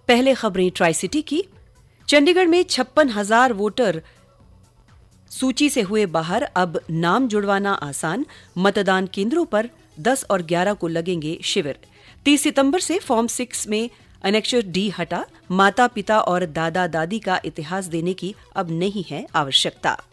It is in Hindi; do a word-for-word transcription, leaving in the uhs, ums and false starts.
पहले खबरें ट्राई सिटी की। चंडीगढ़ में छप्पन हजार वोटर सूची से हुए बाहर, अब नाम जुड़वाना आसान। मतदान केंद्रों पर दस और ग्यारह को लगेंगे शिविर। तीस सितंबर से फॉर्म सिक्स में अनेक्षर डी हटा। माता पिता और दादा दादी का इतिहास देने की अब नहीं है आवश्यकता।